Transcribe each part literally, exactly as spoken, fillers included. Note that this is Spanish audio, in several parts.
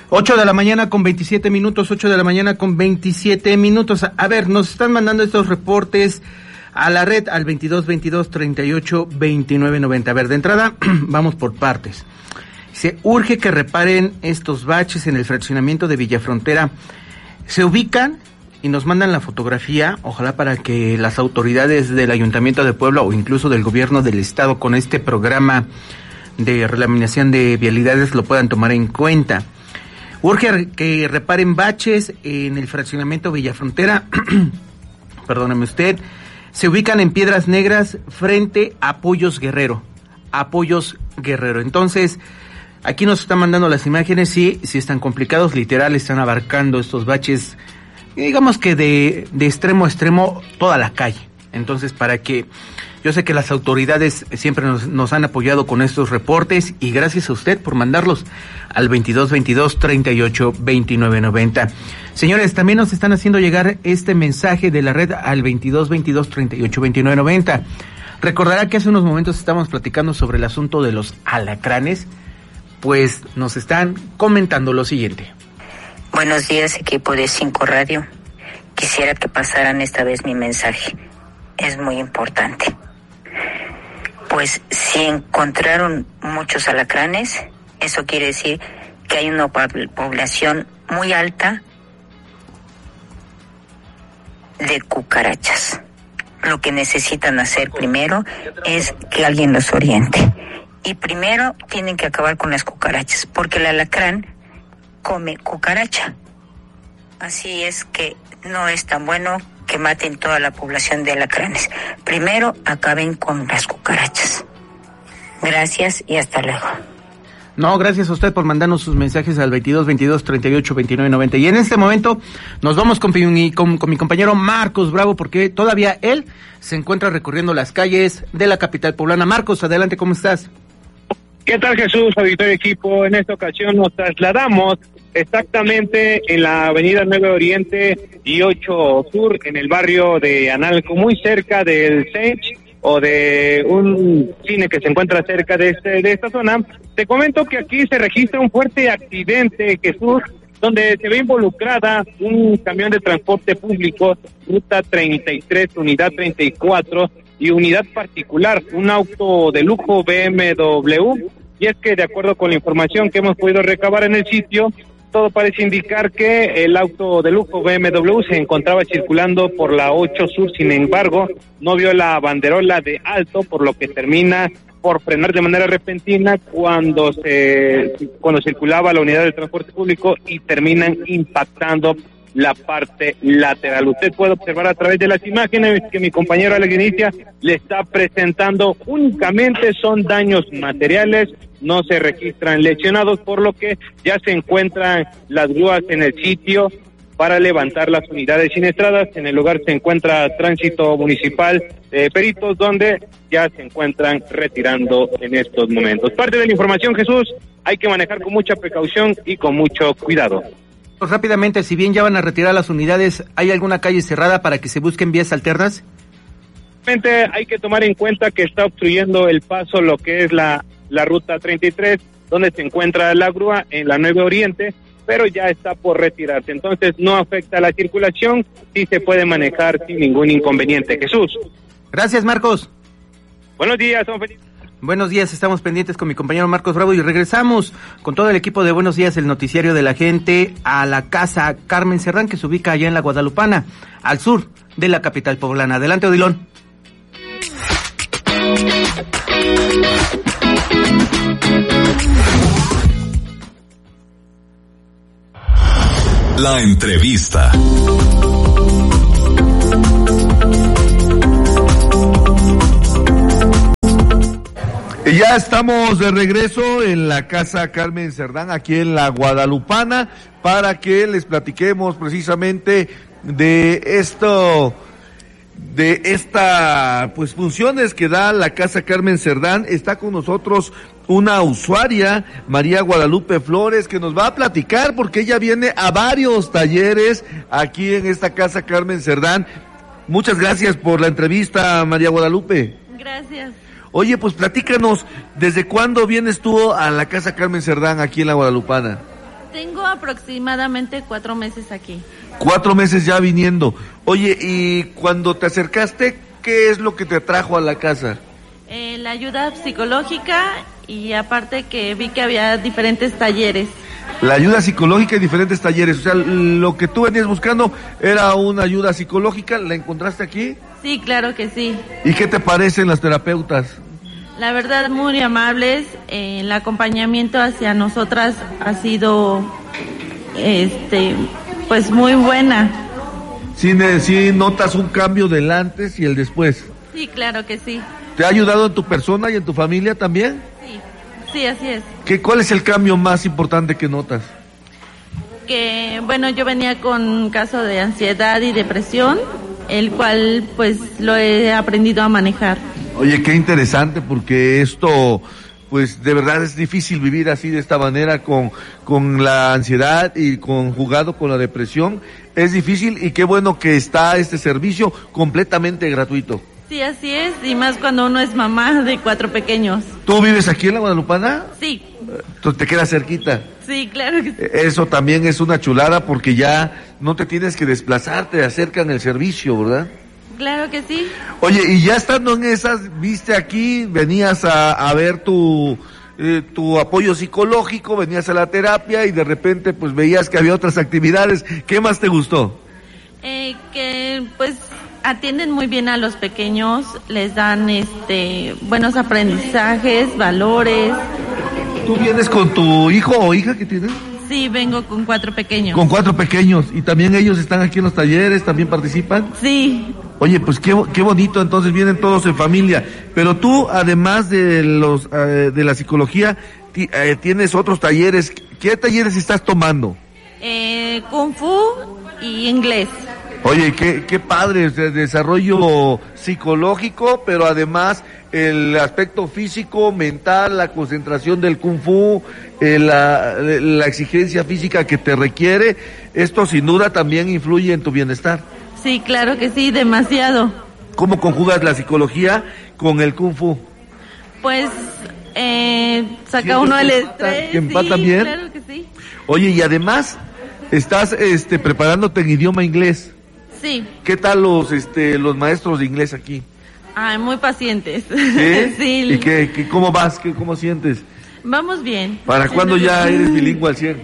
Ocho de la mañana con veintisiete minutos, ocho de la mañana con veintisiete minutos. A ver, nos están mandando estos reportes a la red al veintidós veintidós treinta y ocho veintinueve noventa. A ver, de entrada, vamos por partes. Se urge que reparen estos baches en el fraccionamiento de Villafrontera. Se ubican y nos mandan la fotografía, ojalá para que las autoridades del Ayuntamiento de Puebla o incluso del gobierno del estado con este programa de relaminación de vialidades lo puedan tomar en cuenta. Urge que reparen baches en el fraccionamiento Villafrontera, perdóneme usted, se ubican en Piedras Negras frente a Pollos Guerrero, a Pollos Guerrero. Entonces, aquí nos están mandando las imágenes, sí, sí están complicados, literal, están abarcando estos baches, digamos que de, de extremo a extremo, toda la calle. Entonces, para que, yo sé que las autoridades siempre nos, nos han apoyado con estos reportes y gracias a usted por mandarlos al veintidós veintidós treinta y ocho veintinueve noventa. Señores, también nos están haciendo llegar este mensaje de la red al veintidós veintidós treinta y ocho veintinueve noventa. Recordará que hace unos momentos estábamos platicando sobre el asunto de los alacranes, pues nos están comentando lo siguiente. Buenos días, equipo de cinco Radio. Quisiera que pasaran esta vez mi mensaje. Es muy importante. Pues si encontraron muchos alacranes, eso quiere decir que hay una población muy alta de cucarachas. Lo que necesitan hacer primero es que alguien los oriente. Y primero tienen que acabar con las cucarachas, porque el alacrán come cucaracha. Así es que no es tan bueno que maten toda la población de alacranes. Primero acaben con las cucarachas. Gracias y hasta luego. No, gracias a usted por mandarnos sus mensajes al veintidós veintidós treinta y ocho veintinueve noventa. Y en este momento nos vamos con mi, con, con mi compañero Marcos Bravo, porque todavía él se encuentra recorriendo las calles de la capital poblana. Marcos, adelante, ¿cómo estás? ¿Qué tal, Jesús, auditorio equipo? En esta ocasión nos trasladamos exactamente en la avenida nueve Oriente y ocho Sur, en el barrio de Analco, muy cerca del Sench o de un cine que se encuentra cerca de este de esta zona. Te comento que aquí se registra un fuerte accidente, Jesús, donde se ve involucrada un camión de transporte público, ruta treinta y tres, unidad treinta y cuatro y unidad particular, un auto de lujo B M W. Y es que de acuerdo con la información que hemos podido recabar en el sitio, todo parece indicar que el auto de lujo B M W se encontraba circulando por la ocho Sur, sin embargo, no vio la banderola de alto, por lo que termina por frenar de manera repentina cuando se cuando circulaba la unidad de transporte público y terminan impactando la parte lateral. Usted puede observar a través de las imágenes que mi compañero Alex Inicia le está presentando. Únicamente son daños materiales, no se registran lesionados, por lo que ya se encuentran las grúas en el sitio para levantar las unidades siniestradas. En el lugar se encuentra tránsito municipal de peritos, donde ya se encuentran retirando en estos momentos. Parte de la información, Jesús, hay que manejar con mucha precaución y con mucho cuidado. Pues rápidamente, si bien ya van a retirar las unidades, ¿hay alguna calle cerrada para que se busquen vías alternas? Hay que tomar en cuenta que está obstruyendo el paso lo que es la, la ruta treinta y tres, donde se encuentra la grúa en la nueve Oriente, pero ya está por retirarse. Entonces no afecta la circulación y se puede manejar sin ningún inconveniente. Jesús. Gracias, Marcos. Buenos días, somos felices. Buenos días, estamos pendientes con mi compañero Marcos Bravo y regresamos con todo el equipo de Buenos Días, el noticiario de la gente, a la casa Carmen Cerdán, que se ubica allá en la Guadalupana, al sur de la capital poblana. Adelante, Odilón. La entrevista. Ya estamos de regreso en la casa Carmen Cerdán, aquí en la Guadalupana, para que les platiquemos precisamente de esto, de esta, pues, funciones que da la casa Carmen Cerdán. Está con nosotros una usuaria, María Guadalupe Flores, que nos va a platicar porque ella viene a varios talleres aquí en esta casa Carmen Cerdán. Muchas gracias por la entrevista, María Guadalupe. Gracias. Oye, pues platícanos, ¿desde cuándo vienes tú a la casa Carmen Cerdán aquí en la Guadalupana? Tengo aproximadamente cuatro meses aquí. Cuatro meses ya viniendo. Oye, y cuando te acercaste, ¿qué es lo que te atrajo a la casa? Eh, la ayuda psicológica y aparte que vi que había diferentes talleres. La ayuda psicológica y diferentes talleres. O sea, lo que tú venías buscando era una ayuda psicológica. ¿La encontraste aquí? Sí, claro que sí. ¿Y qué te parecen las terapeutas? La verdad, muy amables. Eh, el acompañamiento hacia nosotras ha sido, este, pues muy buena. ¿Sí, sí notas un cambio del antes y el después? Sí, claro que sí. ¿Te ha ayudado en tu persona y en tu familia también? Sí, sí, así es. ¿Qué, ¿Cuál es el cambio más importante que notas? Que, bueno, yo venía con un caso de ansiedad y depresión, el cual, pues, lo he aprendido a manejar. Oye, qué interesante, porque esto, pues, de verdad es difícil vivir así de esta manera con, con la ansiedad y conjugado con la depresión. Es difícil y qué bueno que está este servicio completamente gratuito. Sí, así es, y más cuando uno es mamá de cuatro pequeños. ¿Tú vives aquí en la Guadalupana? Sí. Entonces te quedas cerquita. Sí, claro que sí. Eso también es una chulada porque ya no te tienes que desplazar, te acercan el servicio, ¿verdad? Claro que sí. Oye, y ya estando en esas, viste aquí, venías a, a ver tu, eh, tu apoyo psicológico, venías a la terapia y de repente pues veías que había otras actividades. ¿Qué más te gustó? Eh, que pues atienden muy bien a los pequeños, les dan este buenos aprendizajes, valores. ¿Tú vienes con tu hijo o hija que tienes? Sí, vengo con cuatro pequeños. Con cuatro pequeños, y también ellos están aquí en los talleres, también participan. Sí. Oye, pues qué, qué bonito, entonces vienen todos en familia. Pero tú, además de los eh, de la psicología, ti, eh, tienes otros talleres. ¿Qué talleres estás tomando? Eh, Kung Fu y inglés. Oye, qué, qué padre, o sea, desarrollo psicológico, pero además el aspecto físico, mental, la concentración del Kung Fu, eh, la, la exigencia física que te requiere, esto sin duda también influye en tu bienestar. Sí, claro que sí, demasiado. ¿Cómo conjugas la psicología con el Kung Fu? Pues, eh, saca uno el estrés. ¿Que empatan sí, bien? Claro que sí. Oye, y además, estás este, preparándote en idioma inglés. Sí. ¿Qué tal los este los maestros de inglés aquí? Ay, muy pacientes. ¿Sí? Sí. ¿Y qué, qué, cómo vas? ¿Qué, cómo sientes? Vamos bien. ¿Para cuándo ya eres bilingüe al cien?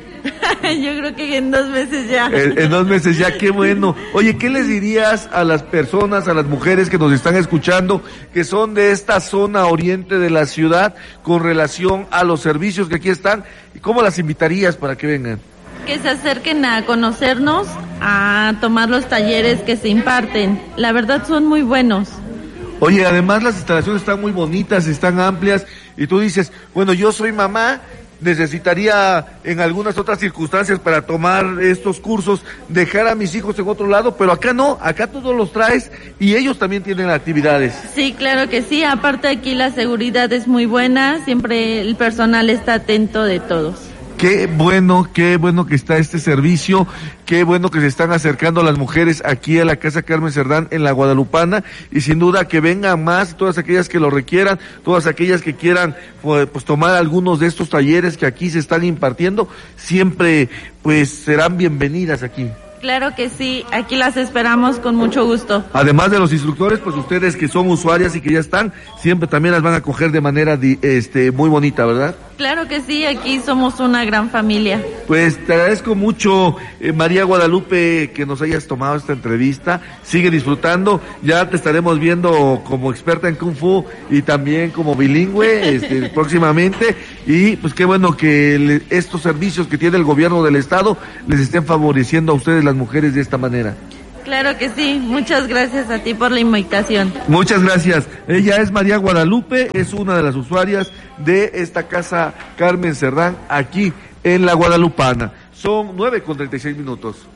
Yo creo que en dos meses ya. En, en dos meses ya, qué bueno. Oye, ¿qué les dirías a las personas, a las mujeres que nos están escuchando, que son de esta zona oriente de la ciudad, con relación a los servicios que aquí están? ¿Y cómo las invitarías para que vengan? Que se acerquen a conocernos, a tomar los talleres que se imparten. La verdad son muy buenos. Oye, además las instalaciones están muy bonitas, están amplias, y tú dices, bueno, yo soy mamá, necesitaría en algunas otras circunstancias para tomar estos cursos, dejar a mis hijos en otro lado, pero acá no, acá todos los traes y ellos también tienen actividades. Sí, claro que sí, aparte aquí la seguridad es muy buena, siempre el personal está atento de todos. Qué bueno, qué bueno que está este servicio, qué bueno que se están acercando las mujeres aquí a la Casa Carmen Cerdán en la Guadalupana, y sin duda que vengan más, todas aquellas que lo requieran, todas aquellas que quieran pues, pues tomar algunos de estos talleres que aquí se están impartiendo, siempre pues serán bienvenidas aquí. Claro que sí, aquí las esperamos con mucho gusto. Además de los instructores, pues ustedes que son usuarias y que ya están, siempre también las van a acoger de manera di, este muy bonita, ¿verdad? Claro que sí, aquí somos una gran familia. Pues te agradezco mucho, eh, María Guadalupe, que nos hayas tomado esta entrevista. Sigue disfrutando, ya te estaremos viendo como experta en Kung Fu y también como bilingüe este, próximamente. Y pues qué bueno que le, estos servicios que tiene el gobierno del estado les estén favoreciendo a ustedes las mujeres de esta manera. Claro que sí, muchas gracias a ti por la invitación. Muchas gracias. Ella es María Guadalupe, es una de las usuarias de esta Casa Carmen Cerdán aquí en la Guadalupana. Son nueve con treinta y seis minutos.